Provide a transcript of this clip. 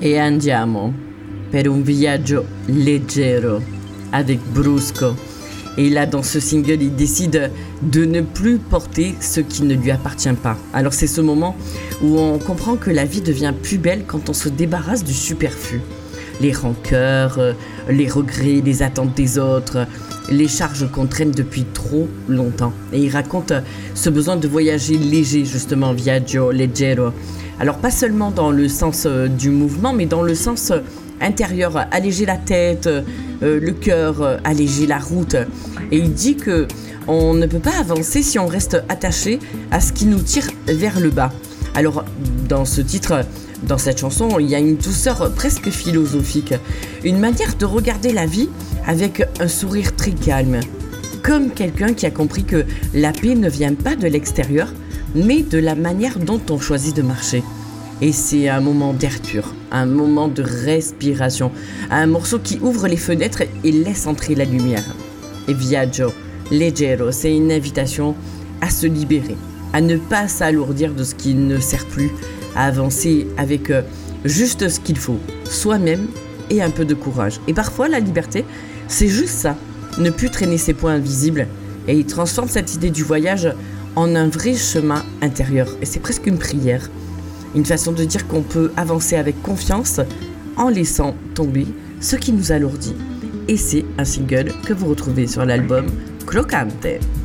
E andiamo per un viaggio leggero avec Brusco. Et là, dans ce single, il décide de ne plus porter ce qui ne lui appartient pas. Alors c'est ce moment où on comprend que la vie devient plus belle quand on se débarrasse du superflu. Les rancœurs, les regrets, les attentes des autres, les charges qu'on traîne depuis trop longtemps. Et il raconte ce besoin de voyager léger, justement, viaggio leggero. Alors pas seulement dans le sens du mouvement, mais dans le sens intérieur, alléger la tête, le cœur, alléger la route. Et il dit que on ne peut pas avancer si on reste attaché à ce qui nous tire vers le bas. Alors dans ce titre, dans cette chanson, il y a une douceur presque philosophique, une manière de regarder la vie avec un sourire très calme, comme quelqu'un qui a compris que la paix ne vient pas de l'extérieur, mais de la manière dont on choisit de marcher. Et c'est un moment d'air pur, un moment de respiration, un morceau qui ouvre les fenêtres et laisse entrer la lumière. Et Viaggio leggero, c'est une invitation à se libérer, à ne pas s'alourdir de ce qui ne sert plus, à avancer avec juste ce qu'il faut, soi-même et un peu de courage. Et parfois, la liberté, c'est juste ça, ne plus traîner ses points invisibles. Et il transforme cette idée du voyage en un vrai chemin intérieur. Et c'est presque une prière, une façon de dire qu'on peut avancer avec confiance en laissant tomber ce qui nous alourdit. Et c'est un single que vous retrouvez sur l'album Croccante.